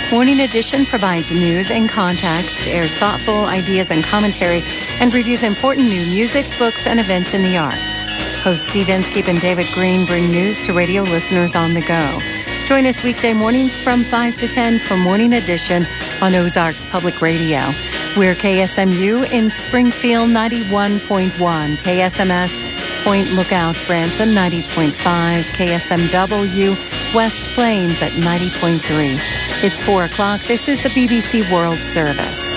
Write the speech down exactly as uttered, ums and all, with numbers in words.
Morning Edition provides news and context, airs thoughtful ideas and commentary, and reviews important new music, books, and events in the arts. Hosts Steve Inskeep and David Green bring news to radio listeners on the go. Join us weekday mornings from five to ten for Morning Edition on Ozarks Public Radio. We're K S M U in Springfield ninety-one point one, K S M S Point Lookout Branson ninety point five, K S M W West Plains at ninety point three. It's four o'clock. This is the B B C World Service.